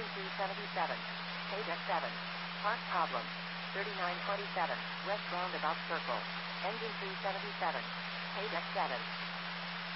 Engine 377. Pay deck 7. Park problem. 3927. West roundabout circle. Engine 377. Pay deck 7.